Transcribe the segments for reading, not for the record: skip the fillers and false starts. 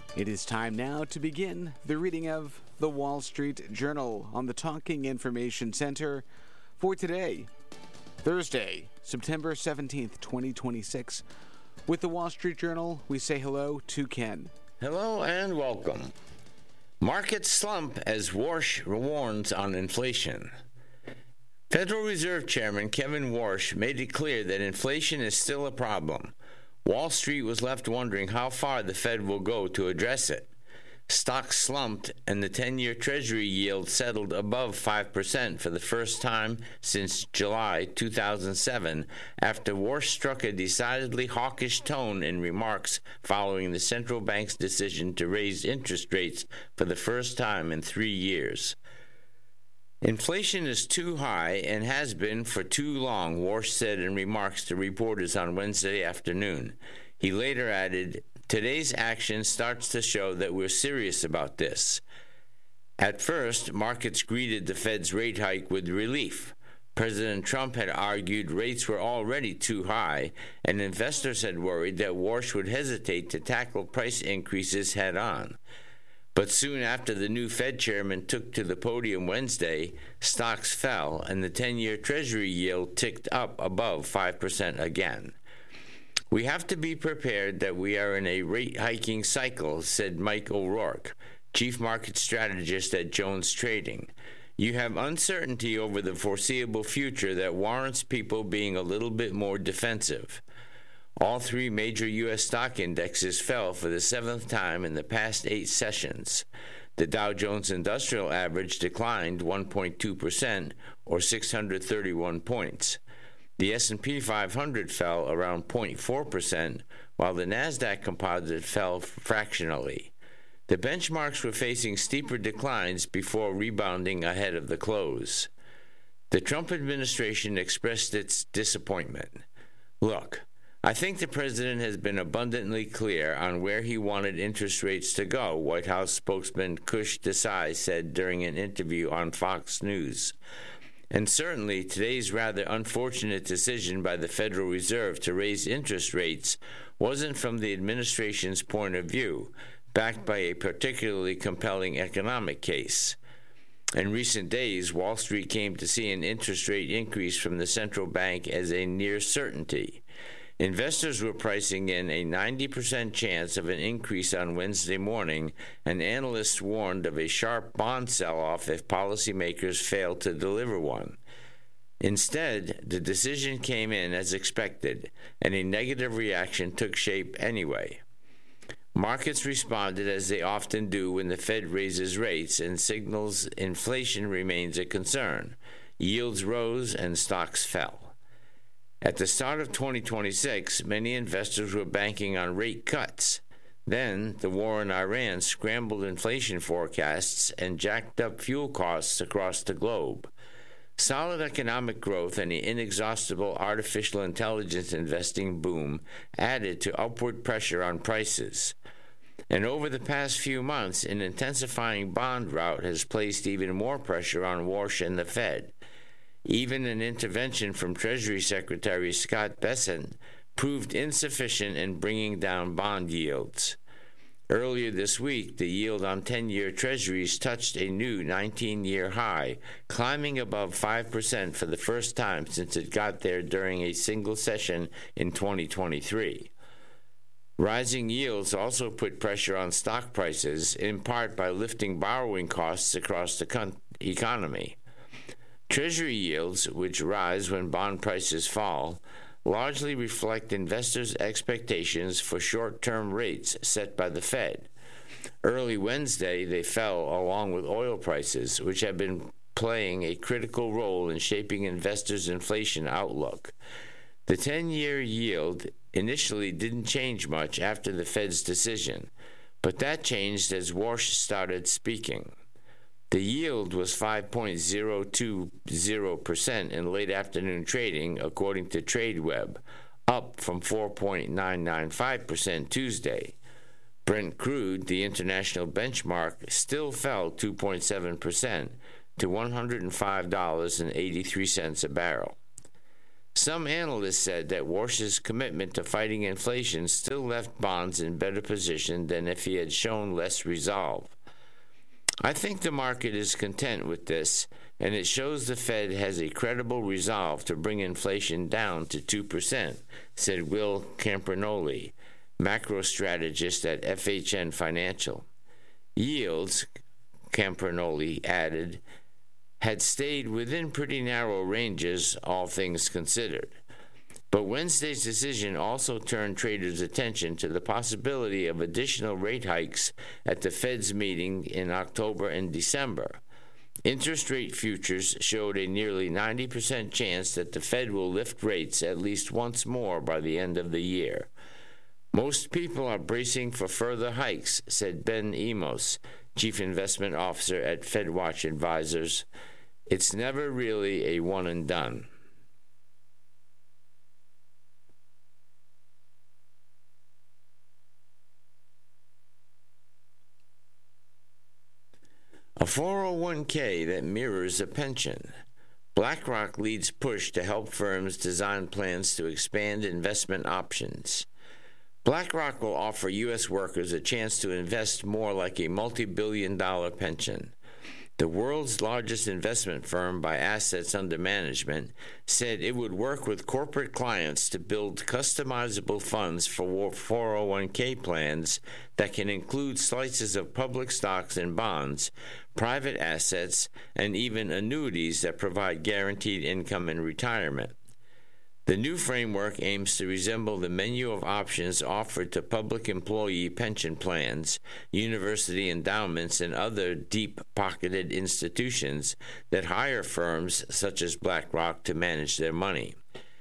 It is time now to begin the reading of the Wall Street Journal on the Talking Information Center for today, Thursday, September 17th, 2026. With the Wall Street Journal, we say hello to Ken. Hello and welcome. Markets slump as Warsh warns on inflation. Federal Reserve Chairman Kevin Warsh made it clear that inflation is still a problem. Wall Street was left wondering how far the Fed will go to address it. Stocks slumped and the 10-year Treasury yield settled above 5% for the first time since July 2007 after Warsh struck a decidedly hawkish tone in remarks following the central bank's decision to raise interest rates for the first time in 3 years. Inflation is too high and has been for too long, Warsh said in remarks to reporters on Wednesday afternoon. He later added, "Today's action starts to show that we're serious about this." At first, markets greeted the Fed's rate hike with relief. President Trump had argued rates were already too high, and investors had worried that Warsh would hesitate to tackle price increases head-on. But soon after the new Fed chairman took to the podium Wednesday, stocks fell and the 10-year Treasury yield ticked up above 5% again. "We have to be prepared that we are in a rate-hiking cycle," said Mike O'Rourke, chief market strategist at Jones Trading. "You have uncertainty over the foreseeable future that warrants people being a little bit more defensive." All three major U.S. stock indexes fell for the seventh time in the past 8 sessions. The Dow Jones Industrial Average declined 1.2%, or 631 points. The S&P 500 fell around 0.4%, while the Nasdaq Composite fell fractionally. The benchmarks were facing steeper declines before rebounding ahead of the close. The Trump administration expressed its disappointment. "Look, I think the president has been abundantly clear on where he wanted interest rates to go," White House spokesman Kush Desai said during an interview on Fox News. "And certainly today's rather unfortunate decision by the Federal Reserve to raise interest rates wasn't from the administration's point of view, backed by a particularly compelling economic case. In recent days, Wall Street came to see an interest rate increase from the central bank as a near certainty. Investors were pricing in a 90% chance of an increase on Wednesday morning, and analysts warned of a sharp bond sell-off if policymakers failed to deliver one. Instead, the decision came in as expected, and a negative reaction took shape anyway. Markets responded as they often do when the Fed raises rates and signals inflation remains a concern. Yields rose and stocks fell. At the start of 2026, many investors were banking on rate cuts. Then, the war in Iran scrambled inflation forecasts and jacked up fuel costs across the globe. Solid economic growth and the inexhaustible artificial intelligence investing boom added to upward pressure on prices. And over the past few months, an intensifying bond rout has placed even more pressure on Warsh and the Fed. Even an intervention from Treasury Secretary Scott Bessent proved insufficient in bringing down bond yields. Earlier this week, the yield on 10-year Treasuries touched a new 19-year high, climbing above 5% for the first time since it got there during a single session in 2023. Rising yields also put pressure on stock prices, in part by lifting borrowing costs across the economy. Treasury yields, which rise when bond prices fall, largely reflect investors' expectations for short-term rates set by the Fed. Early Wednesday, they fell along with oil prices, which have been playing a critical role in shaping investors' inflation outlook. The 10-year yield initially didn't change much after the Fed's decision, but that changed as Warsh started speaking. The yield was 5.020% in late afternoon trading, according to TradeWeb, up from 4.995% Tuesday. Brent crude, the international benchmark, still fell 2.7% to $105.83 a barrel. Some analysts said that Warsh's commitment to fighting inflation still left bonds in better position than if he had shown less resolve. I think the market is content with this, and it shows the Fed has a credible resolve to bring inflation down to 2%, said Will Campanoli, macro strategist at FHN Financial. Yields, Campanoli added, had stayed within pretty narrow ranges, all things considered. But Wednesday's decision also turned traders' attention to the possibility of additional rate hikes at the Fed's meeting in October and December. Interest rate futures showed a nearly 90% chance that the Fed will lift rates at least once more by the end of the year. Most people are bracing for further hikes, said Ben Emos, Chief Investment Officer at FedWatch Advisors. It's never really a one and done. A 401k that mirrors a pension. BlackRock leads push to help firms design plans to expand investment options. BlackRock will offer U.S. workers a chance to invest more like a multi-billion-dollar pension. The world's largest investment firm by assets under management said it would work with corporate clients to build customizable funds for 401k plans that can include slices of public stocks and bonds, private assets, and even annuities that provide guaranteed income in retirement. The new framework aims to resemble the menu of options offered to public employee pension plans, university endowments, and other deep-pocketed institutions that hire firms such as BlackRock to manage their money.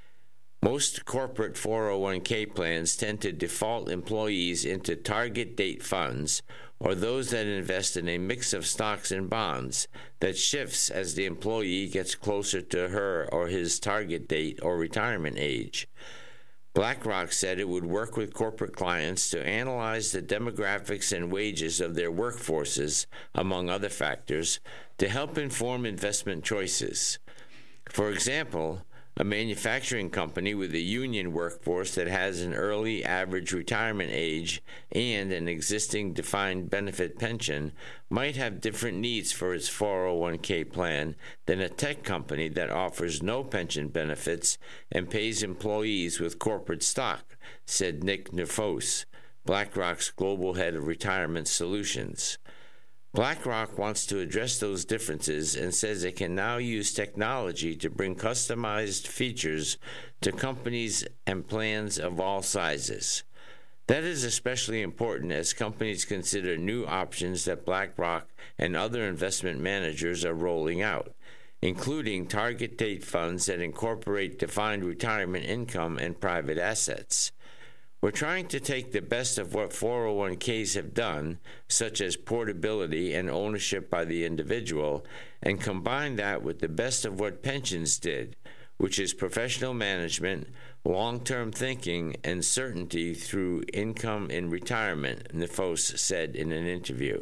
Most corporate 401k plans tend to default employees into target date funds, or those that invest in a mix of stocks and bonds that shifts as the employee gets closer to her or his target date or retirement age. BlackRock said it would work with corporate clients to analyze the demographics and wages of their workforces, among other factors, to help inform investment choices. For example, a manufacturing company with a union workforce that has an early average retirement age and an existing defined benefit pension might have different needs for its 401k plan than a tech company that offers no pension benefits and pays employees with corporate stock, said Nick Nefos, BlackRock's global head of retirement solutions. BlackRock wants to address those differences and says it can now use technology to bring customized features to companies and plans of all sizes. That is especially important as companies consider new options that BlackRock and other investment managers are rolling out, including target date funds that incorporate defined retirement income and private assets. We're trying to take the best of what 401ks have done, such as portability and ownership by the individual, and combine that with the best of what pensions did, which is professional management, long-term thinking, and certainty through income in retirement, Nefos said in an interview.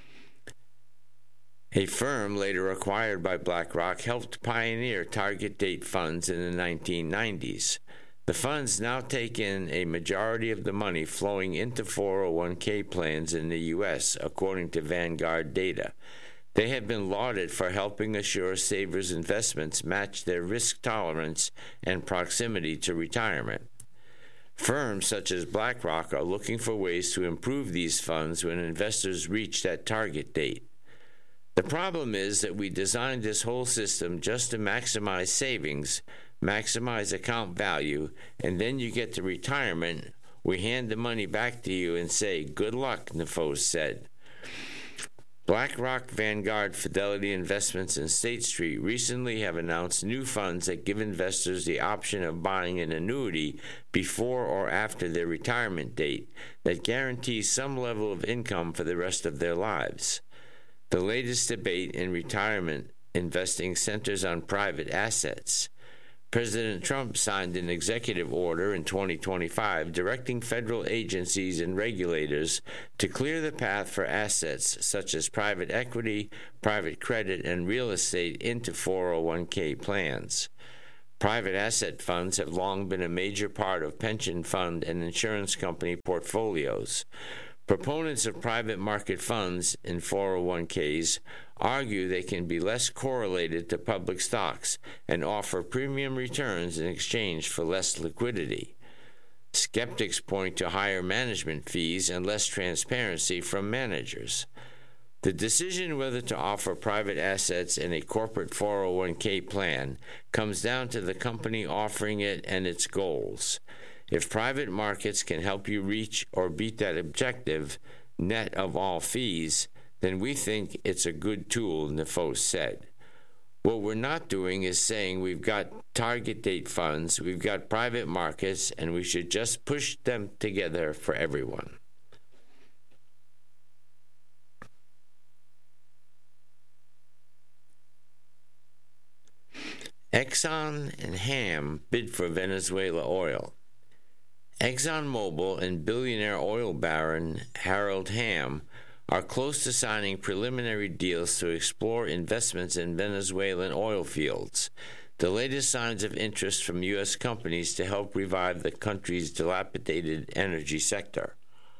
A firm later acquired by BlackRock helped pioneer target date funds in the 1990s. The funds now take in a majority of the money flowing into 401k plans in the U.S., according to Vanguard data. They have been lauded for helping assure savers' investments match their risk tolerance and proximity to retirement. Firms such as BlackRock are looking for ways to improve these funds when investors reach that target date. The problem is that we designed this whole system just to maximize savings, maximize account value, and then you get to retirement, we hand the money back to you and say, good luck, Nefos said. BlackRock, Vanguard, Fidelity Investments, and State Street recently have announced new funds that give investors the option of buying an annuity before or after their retirement date that guarantees some level of income for the rest of their lives. The latest debate in retirement investing centers on private assets. President Trump signed an executive order in 2025 directing federal agencies and regulators to clear the path for assets such as private equity, private credit, and real estate into 401k plans. Private asset funds have long been a major part of pension fund and insurance company portfolios. Proponents of private market funds in 401ks argue they can be less correlated to public stocks and offer premium returns in exchange for less liquidity. Skeptics point to higher management fees and less transparency from managers. The decision whether to offer private assets in a corporate 401k plan comes down to the company offering it and its goals. If private markets can help you reach or beat that objective, net of all fees, then we think it's a good tool, Nefos said. What we're not doing is saying we've got target date funds, we've got private markets, and we should just push them together for everyone. Exxon and Ham bid for Venezuela oil. ExxonMobil and billionaire oil baron Harold Ham are close to signing preliminary deals to explore investments in Venezuelan oil fields, the latest signs of interest from U.S. companies to help revive the country's dilapidated energy sector.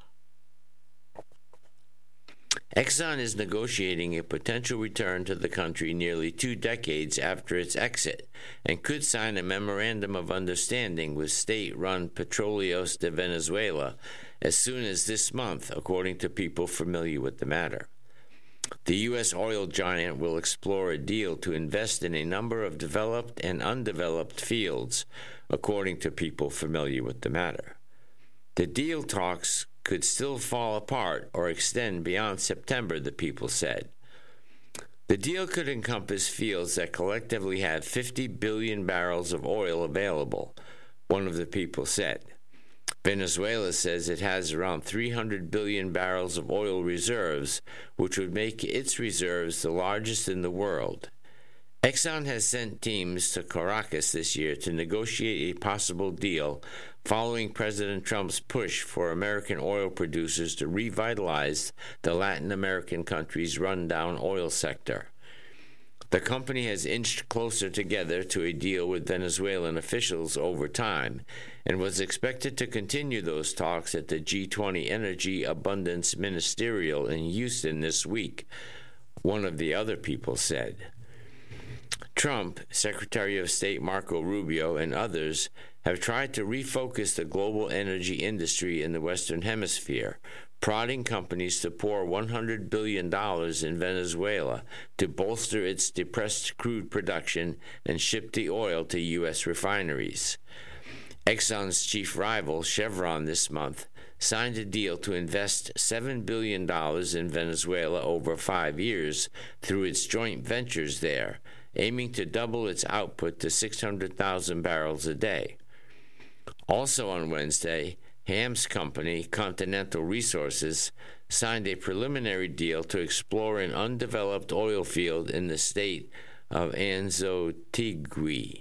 Exxon is negotiating a potential return to the country nearly 2 decades after its exit and could sign a memorandum of understanding with state-run Petróleos de Venezuela as soon as this month, according to people familiar with the matter. The U.S. oil giant will explore a deal to invest in a number of developed and undeveloped fields, according to people familiar with the matter. The deal talks could still fall apart or extend beyond September, the people said. The deal could encompass fields that collectively have 50 billion barrels of oil available, one of the people said. Venezuela says it has around 300 billion barrels of oil reserves, which would make its reserves the largest in the world. Exxon has sent teams to Caracas this year to negotiate a possible deal following President Trump's push for American oil producers to revitalize the Latin American country's rundown oil sector. The company has inched closer together to a deal with Venezuelan officials over time and was expected to continue those talks at the G20 Energy Abundance Ministerial in Houston this week, one of the other people said. Trump, Secretary of State Marco Rubio, and others have tried to refocus the global energy industry in the Western Hemisphere, prodding companies to pour $100 billion in Venezuela to bolster its depressed crude production and ship the oil to U.S. refineries. Exxon's chief rival, Chevron, this month signed a deal to invest $7 billion in Venezuela over 5 years through its joint ventures there, aiming to double its output to 600,000 barrels a day. Also on Wednesday, Ham's company, Continental Resources, signed a preliminary deal to explore an undeveloped oil field in the state of Anzoátegui.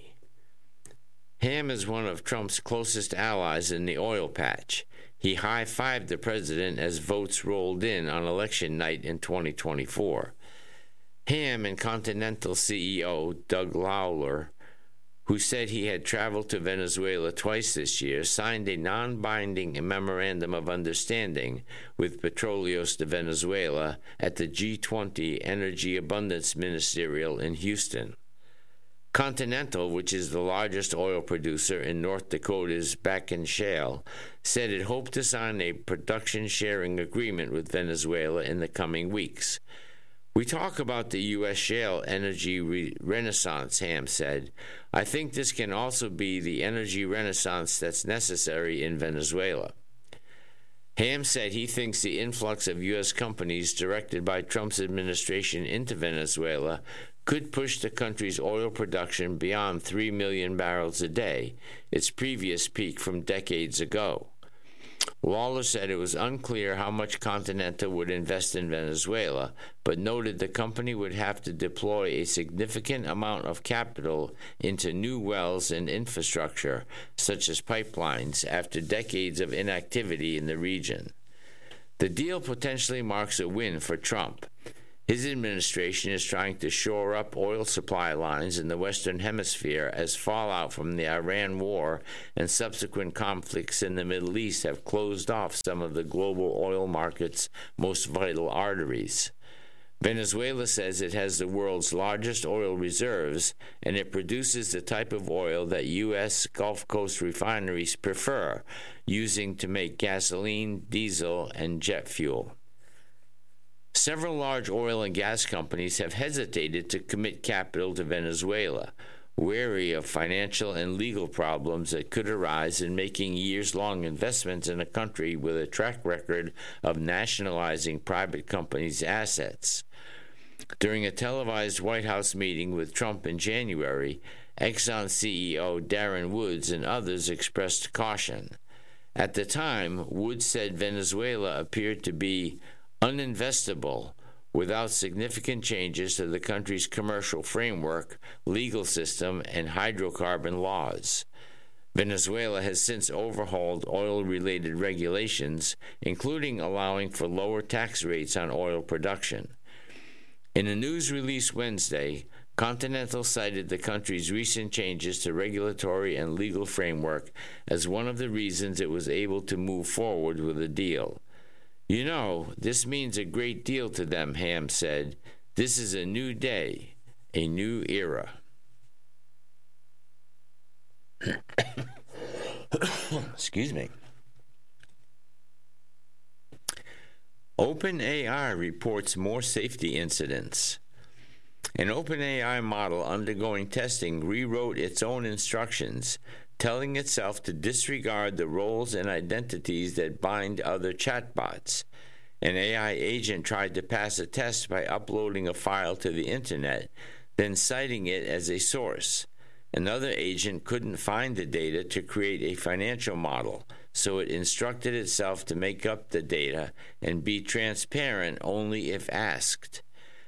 Ham is one of Trump's closest allies in the oil patch. He high-fived the president as votes rolled in on election night in 2024. Ham and Continental CEO Doug Lawler, who said he had traveled to Venezuela twice this year, signed a non-binding memorandum of understanding with Petróleos de Venezuela at the G20 Energy Abundance Ministerial in Houston. Continental, which is the largest oil producer in North Dakota's Bakken Shale, said it hoped to sign a production-sharing agreement with Venezuela in the coming weeks. We talk about the U.S. shale energy renaissance, Ham said. I think this can also be the energy renaissance that's necessary in Venezuela. Ham said he thinks the influx of U.S. companies directed by Trump's administration into Venezuela could push the country's oil production beyond 3 million barrels a day, its previous peak from decades ago. Lawler said it was unclear how much Continental would invest in Venezuela, but noted the company would have to deploy a significant amount of capital into new wells and infrastructure, such as pipelines, after decades of inactivity in the region. The deal potentially marks a win for Trump. His administration is trying to shore up oil supply lines in the Western Hemisphere as fallout from the Iran war and subsequent conflicts in the Middle East have closed off some of the global oil market's most vital arteries. Venezuela says it has the world's largest oil reserves, and it produces the type of oil that U.S. Gulf Coast refineries prefer, using to make gasoline, diesel, and jet fuel. Several large oil and gas companies have hesitated to commit capital to Venezuela, wary of financial and legal problems that could arise in making years-long investments in a country with a track record of nationalizing private companies' assets. During a televised White House meeting with Trump in January, Exxon CEO Darren Woods and others expressed caution. At the time, Woods said Venezuela appeared to be uninvestable without significant changes to the country's commercial framework, legal system, and hydrocarbon laws. Venezuela has since overhauled oil-related regulations, including allowing for lower tax rates on oil production. In a news release Wednesday, Continental cited the country's recent changes to regulatory and legal framework as one of the reasons it was able to move forward with a deal. "You know, this means a great deal to them," Ham said. "This is a new day, a new era." Excuse me. OpenAI reports more safety incidents. An OpenAI model undergoing testing rewrote its own instructions, telling itself to disregard the roles and identities that bind other chatbots. An AI agent tried to pass a test by uploading a file to the internet, then citing it as a source. Another agent couldn't find the data to create a financial model, so it instructed itself to make up the data and be transparent only if asked.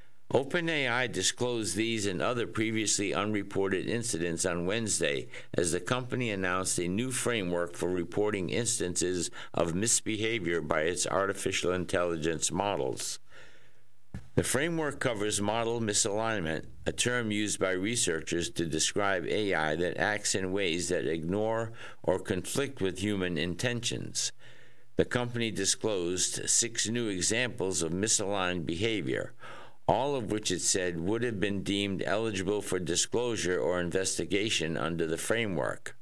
OpenAI disclosed these and other previously unreported incidents on Wednesday as the company announced a new framework for reporting instances of misbehavior by its artificial intelligence models. The framework covers model misalignment, a term used by researchers to describe AI that acts in ways that ignore or conflict with human intentions. The company disclosed 6 new examples of misaligned behavior, all of which it said would have been deemed eligible for disclosure or investigation under the framework.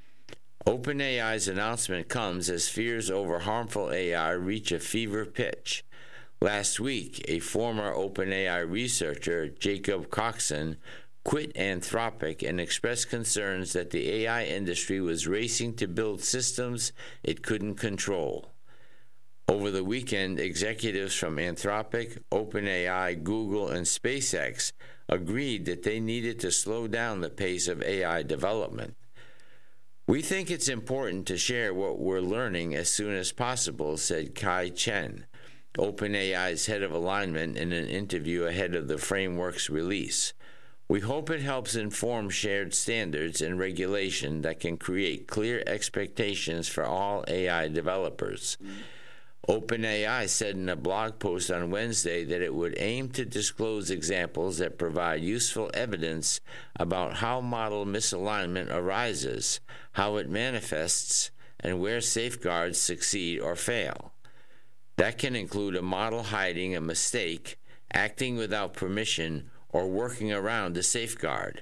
OpenAI's announcement comes as fears over harmful AI reach a fever pitch. Last week, a former OpenAI researcher, Jacob Coxon, quit Anthropic and expressed concerns that the AI industry was racing to build systems it couldn't control. Over the weekend, executives from Anthropic, OpenAI, Google, and SpaceX agreed that they needed to slow down the pace of AI development. "We think it's important to share what we're learning as soon as possible," said Kai Chen, OpenAI's head of alignment, in an interview ahead of the framework's release. "We hope it helps inform shared standards and regulation that can create clear expectations for all AI developers." OpenAI said in a blog post on Wednesday that it would aim to disclose examples that provide useful evidence about how model misalignment arises, how it manifests, and where safeguards succeed or fail. That can include a model hiding a mistake, acting without permission, or working around a safeguard.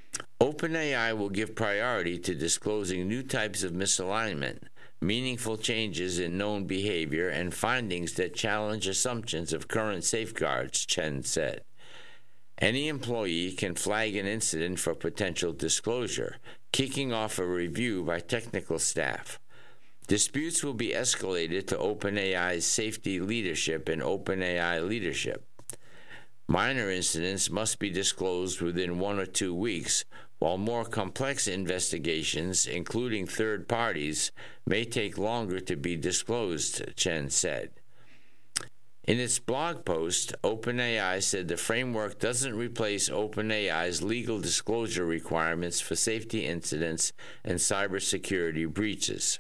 OpenAI will give priority to disclosing new types of misalignment, meaningful changes in known behavior, and findings that challenge assumptions of current safeguards, Chen said. Any employee can flag an incident for potential disclosure, kicking off a review by technical staff. Disputes will be escalated to OpenAI's safety leadership and OpenAI leadership. Minor incidents must be disclosed within 1 or 2 weeks, while more complex investigations, including third parties, may take longer to be disclosed, Chen said. In its blog post, OpenAI said the framework doesn't replace OpenAI's legal disclosure requirements for safety incidents and cybersecurity breaches.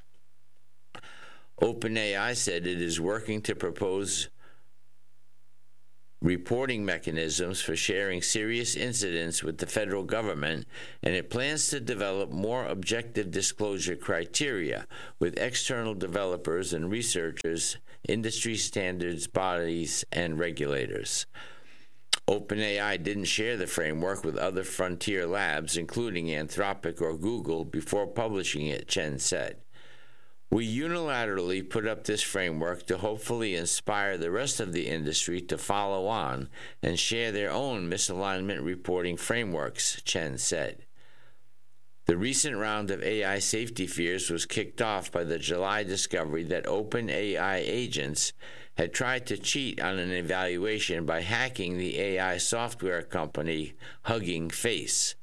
OpenAI said it is working to propose reporting mechanisms for sharing serious incidents with the federal government, and it plans to develop more objective disclosure criteria with external developers and researchers, industry standards bodies, and regulators. OpenAI didn't share the framework with other frontier labs, including Anthropic or Google, before publishing it, Chen said. We unilaterally put up this framework to hopefully inspire the rest of the industry to follow on and share their own misalignment reporting frameworks, Chen said. The recent round of AI safety fears was kicked off by the July discovery that OpenAI agents had tried to cheat on an evaluation by hacking the AI software company Hugging Face.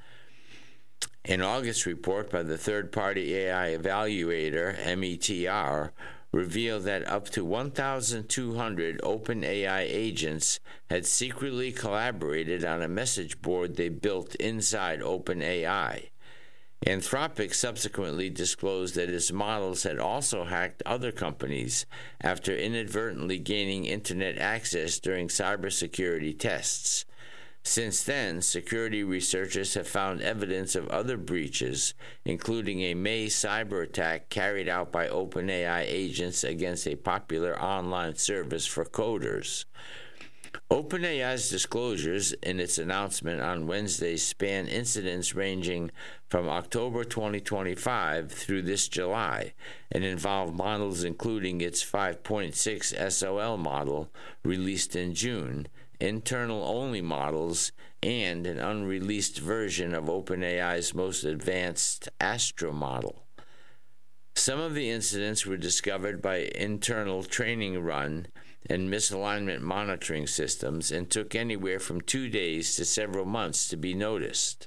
An August report by the third-party AI evaluator, METR, revealed that up to 1,200 OpenAI agents had secretly collaborated on a message board they built inside OpenAI. Anthropic subsequently disclosed that its models had also hacked other companies after inadvertently gaining internet access during cybersecurity tests. Since then, security researchers have found evidence of other breaches, including a May cyber attack carried out by OpenAI agents against a popular online service for coders. OpenAI's disclosures in its announcement on Wednesday span incidents ranging from October 2025 through this July and involve models including its 5.6 SOL model released in June, internal-only models, and an unreleased version of OpenAI's most advanced Astra model. Some of the incidents were discovered by internal training run and misalignment monitoring systems and took anywhere from 2 days to several months to be noticed.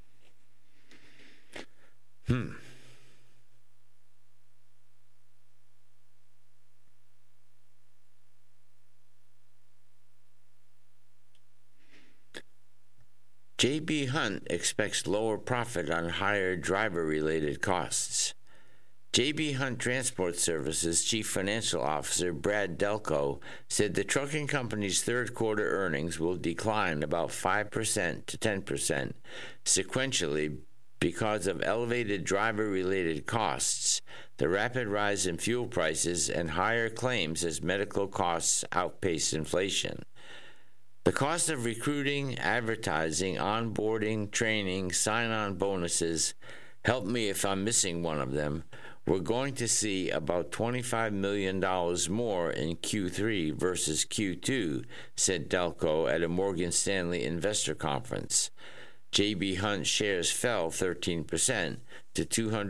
J.B. Hunt expects lower profit on higher driver-related costs. J.B. Hunt Transport Services Chief Financial Officer Brad Delco said the trucking company's third-quarter earnings will decline about 5% to 10% sequentially because of elevated driver-related costs, the rapid rise in fuel prices, and higher claims as medical costs outpace inflation. The cost of recruiting, advertising, onboarding, training, sign-on bonuses, help me if I'm missing one of them, we're going to see about $25 million more in Q3 versus Q2, said Delco at a Morgan Stanley investor conference. J.B. Hunt shares fell 13% to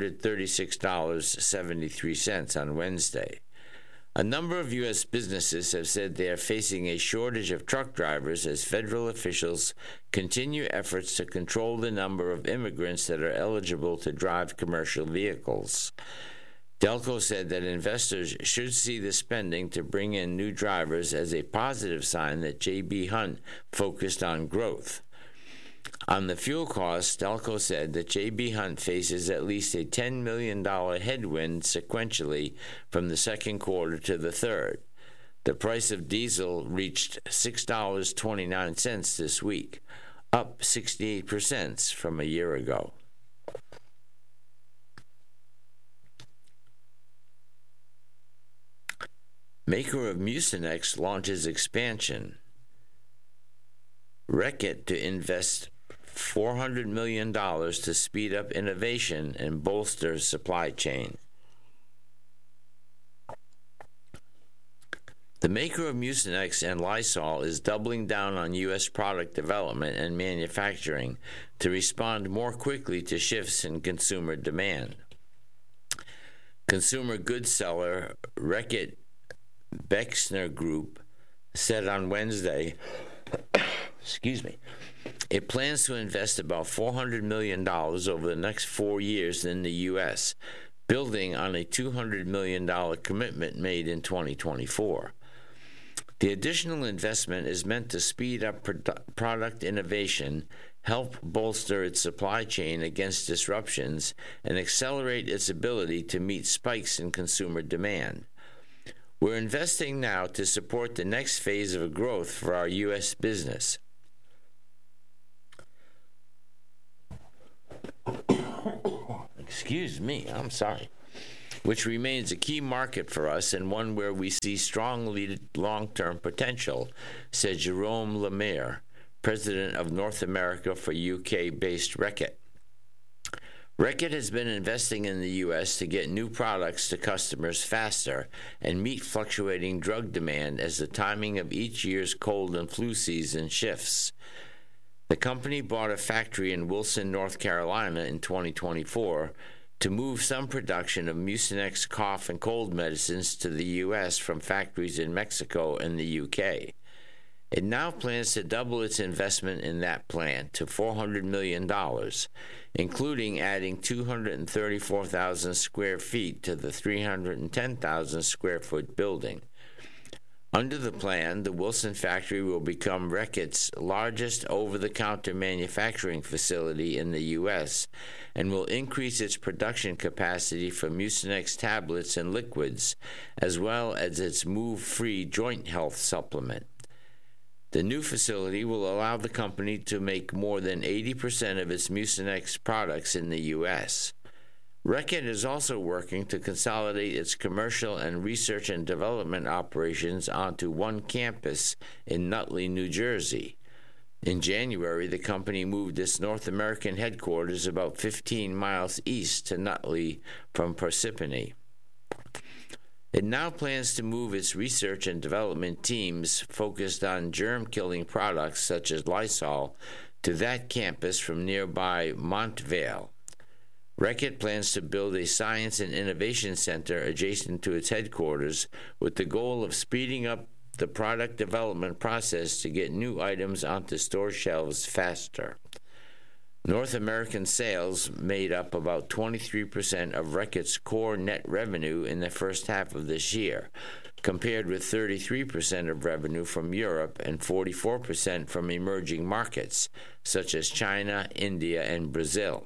$236.73 on Wednesday. A number of U.S. businesses have said they are facing a shortage of truck drivers as federal officials continue efforts to control the number of immigrants that are eligible to drive commercial vehicles. Delco said that investors should see the spending to bring in new drivers as a positive sign that J.B. Hunt focused on growth. On the fuel costs, Delco said that J.B. Hunt faces at least a $10 million headwind sequentially from the second quarter to the third. The price of diesel reached $6.29 this week, up 68% from a year ago. Maker of Mucinex launches expansion. Reckitt to invest $400 million to speed up innovation and bolster supply chain. The maker of Mucinex and Lysol is doubling down on U.S. product development and manufacturing to respond more quickly to shifts in consumer demand. Consumer goods seller Reckitt Beckner Group said on Wednesday, it plans to invest about $400 million over the next 4 years in the U.S., building on a $200 million commitment made in 2024. The additional investment is meant to speed up product innovation, help bolster its supply chain against disruptions, and accelerate its ability to meet spikes in consumer demand. We're investing now to support the next phase of growth for our U.S. business. Excuse me, I'm sorry. Which remains a key market for us and one where we see strong long-term potential, said Jerome Lemaire, president of North America for UK-based Reckitt. Reckitt has been investing in the U.S. to get new products to customers faster and meet fluctuating drug demand as the timing of each year's cold and flu season shifts. The company bought a factory in Wilson, North Carolina in 2024 to move some production of Mucinex cough and cold medicines to the U.S. from factories in Mexico and the U.K. It now plans to double its investment in that plant to $400 million, including adding 234,000 square feet to the 310,000 square foot building. Under the plan, the Wilson factory will become Reckitt's largest over-the-counter manufacturing facility in the U.S. and will increase its production capacity for Mucinex tablets and liquids, as well as its Move-Free joint health supplement. The new facility will allow the company to make more than 80% of its Mucinex products in the U.S. Reckitt is also working to consolidate its commercial and research and development operations onto one campus in Nutley, New Jersey. In January, the company moved its North American headquarters about 15 miles east to Nutley from Parsippany. It now plans to move its research and development teams focused on germ-killing products such as Lysol to that campus from nearby Montvale. Reckitt plans to build a science and innovation center adjacent to its headquarters with the goal of speeding up the product development process to get new items onto store shelves faster. North American sales made up about 23% of Reckitt's core net revenue in the first half of this year, compared with 33% of revenue from Europe and 44% from emerging markets, such as China, India, and Brazil.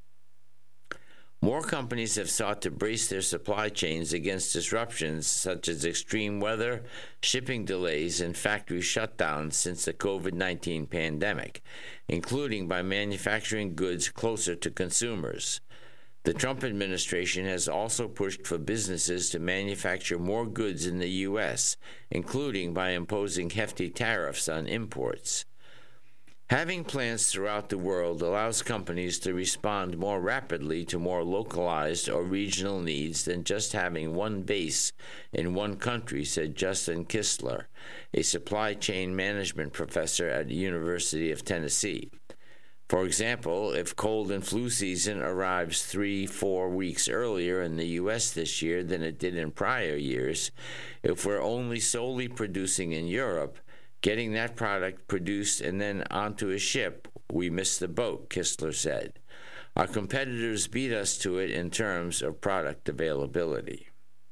More companies have sought to brace their supply chains against disruptions such as extreme weather, shipping delays, and factory shutdowns since the COVID-19 pandemic, including by manufacturing goods closer to consumers. The Trump administration has also pushed for businesses to manufacture more goods in the U.S., including by imposing hefty tariffs on imports. Having plants throughout the world allows companies to respond more rapidly to more localized or regional needs than just having one base in one country, said Justin Kistler, a supply chain management professor at the University of Tennessee. For example, if cold and flu season arrives 3-4 weeks earlier in the U.S. this year than it did in prior years, if we're only solely producing in Europe, getting that product produced and then onto a ship, we missed the boat, Kistler said. Our competitors beat us to it in terms of product availability.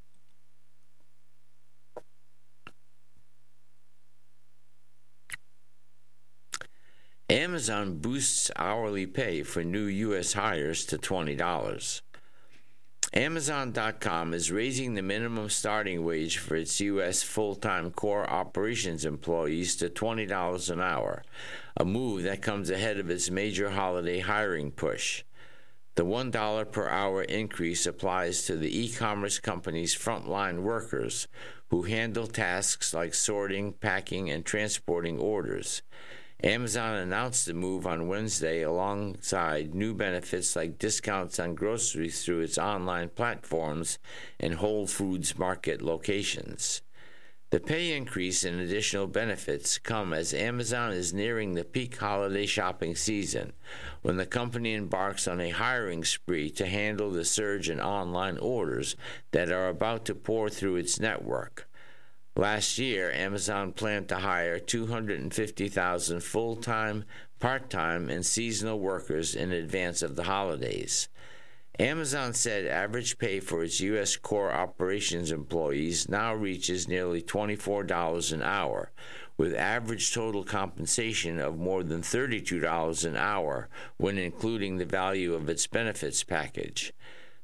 Amazon boosts hourly pay for new U.S. hires to $20. Amazon.com is raising the minimum starting wage for its U.S. full-time core operations employees to $20 an hour, a move that comes ahead of its major holiday hiring push. The $1 per hour increase applies to the e-commerce company's frontline workers who handle tasks like sorting, packing, and transporting orders. Amazon announced the move on Wednesday alongside new benefits like discounts on groceries through its online platforms and Whole Foods Market locations. The pay increase and additional benefits come as Amazon is nearing the peak holiday shopping season, when the company embarks on a hiring spree to handle the surge in online orders that are about to pour through its network. Last year, Amazon planned to hire 250,000 full-time, part-time, and seasonal workers in advance of the holidays. Amazon said average pay for its U.S. core operations employees now reaches nearly $24 an hour, with average total compensation of more than $32 an hour when including the value of its benefits package.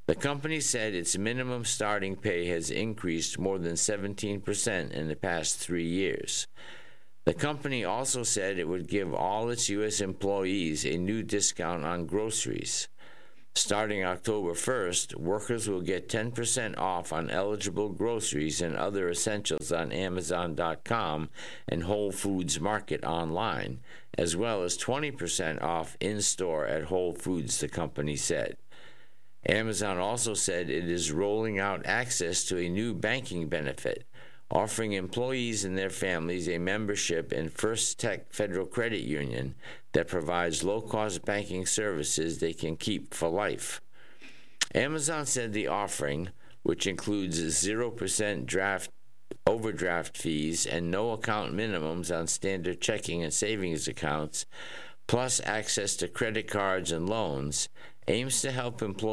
The company said its minimum starting pay has increased more than 17% in the past 3 years. The company also said it would give all its U.S. employees a new discount on groceries. Starting October 1st, workers will get 10% off on eligible groceries and other essentials on Amazon.com and Whole Foods Market online, as well as 20% off in-store at Whole Foods, the company said. Amazon also said it is rolling out access to a new banking benefit, offering employees and their families a membership in First Tech Federal Credit Union that provides low-cost banking services they can keep for life. Amazon said the offering, which includes 0% overdraft fees and no account minimums on standard checking and savings accounts, plus access to credit cards and loans, aims to help employees